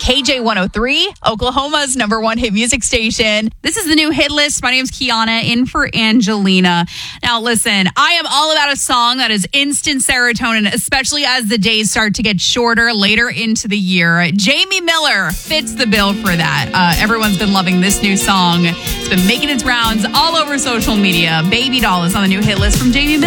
KJ103, Oklahoma's number one hit music station. This is the new hit list. My name's Kiana, in for Angelina. Now, listen, I am all about a song that is instant serotonin, especially as the days start to get shorter later into the year. Jamie Miller fits the bill for that. Everyone's been loving this new song. It's been making its rounds all over social media. Baby Doll is on the new hit list from Jamie Miller.